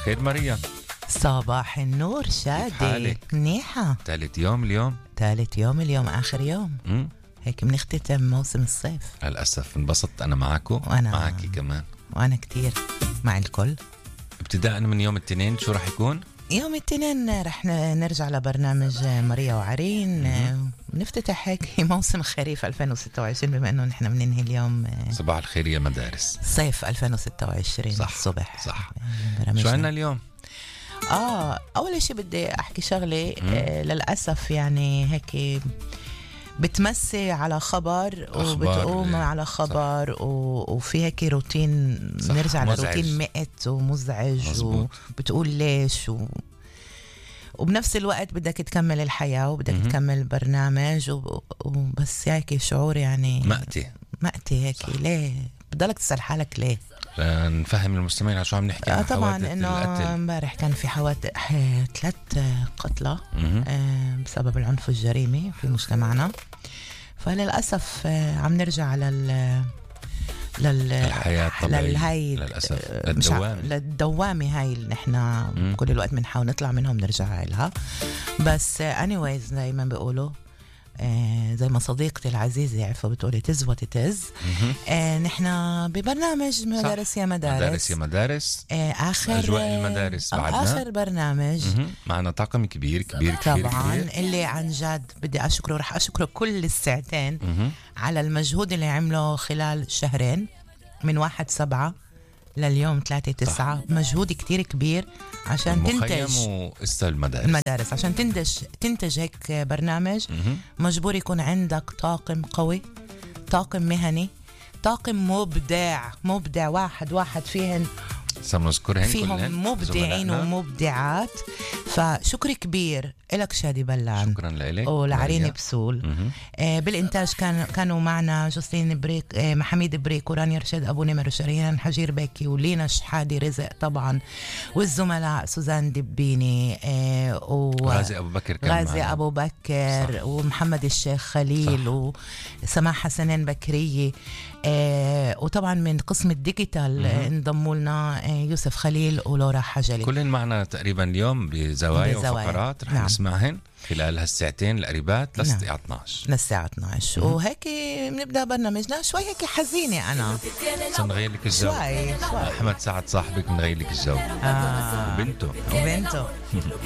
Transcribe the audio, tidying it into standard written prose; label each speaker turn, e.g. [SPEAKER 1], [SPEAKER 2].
[SPEAKER 1] الخير ماريا.
[SPEAKER 2] صباح النور شادي.
[SPEAKER 1] كيف حالك؟
[SPEAKER 2] منيحة.
[SPEAKER 1] ثالث يوم اليوم.
[SPEAKER 2] ثالث يوم اليوم آخر يوم. هيك بنختتم موسم الصيف.
[SPEAKER 1] للأسف انبسطت أنا معكو
[SPEAKER 2] وأنا
[SPEAKER 1] معكي كمان.
[SPEAKER 2] وأنا كتير مع الكل.
[SPEAKER 1] ابتداء من يوم الاثنين شو رح يكون؟
[SPEAKER 2] يوم الاثنين رح نرجع لبرنامج ماريا وعرين. نفتتح هيك موسم خريف 2026 بما انه نحن بننهي اليوم
[SPEAKER 1] صباح الخير يا مدارس
[SPEAKER 2] صيف 2026
[SPEAKER 1] صح
[SPEAKER 2] الصبح.
[SPEAKER 1] صح. شو عنا اليوم؟
[SPEAKER 2] اول شيء بدي احكي شغله. للاسف يعني هيك بتمسي على خبر وبتقوم على خبر وفي هيك روتين. نرجع لروتين مئت ومزعج وبتقول ليش وبنفس الوقت بدك تكمل الحياة وبدك تكمل برنامج وبس هيك شعور يعني مأتي هيك صح. ليه بضلك تسأل حالك ليه؟
[SPEAKER 1] نفهم المستمعين على شو عم نحكي.
[SPEAKER 2] طبعا انه امبارح كان في حوادث 3 قتلى بسبب العنف الجريمي في مجتمعنا. فللأسف عم نرجع
[SPEAKER 1] للحياة الطبيعية
[SPEAKER 2] للأسف للدوامة هاي اللي نحنا كل الوقت بنحاول نطلع منهم نرجع لها. بس anyways زي ما بيقولوا زي ما صديقتي العزيزة عفوا بتقولي تز وتتز. نحنا ببرنامج مدارس يا مدارس آخر
[SPEAKER 1] أجواء المدارس بعدنا
[SPEAKER 2] آخر برنامج.
[SPEAKER 1] معنا طاقم كبير
[SPEAKER 2] طبعا اللي عن جد بدي أشكره. رح أشكره كل الساعتين على المجهود اللي عمله خلال شهرين من 1/7 لليوم 3/9. مجهود كتير كبير عشان تنتج المدارس عشان تنتج هيك برنامج. مجبور يكون عندك طاقم قوي، طاقم مهني، طاقم مبدع واحد فيهم مبدعين ومبدعات. فشكر كبير لك شادي بلان.
[SPEAKER 1] شكرا لك
[SPEAKER 2] ولعرين بسول. بالإنتاج كانوا معنا جوسلين بريك، محميد بريك، ورانيا رشاد أبو نمر، وشريان حجير بكي، ولينا شحادي رزق طبعا، والزملاء سوزان دبيني
[SPEAKER 1] وغازي أبو بكر
[SPEAKER 2] ومحمد الشيخ خليل وسماح حسنين بكرية. وطبعا من قسم الديجيتال انضموا لنا يوسف خليل ولورا حجلي.
[SPEAKER 1] كلن معنا تقريبا اليوم بزوايا وفقرات رح نسمعهن خلال هالساعتين القريبات للساعة 12
[SPEAKER 2] وهيك بنبدأ برنامجنا شوي هيك حزينة. أنا
[SPEAKER 1] سنغير لك الجو
[SPEAKER 2] شوي.
[SPEAKER 1] أحمد سعد صاحبك نغير لك الجو. وبنته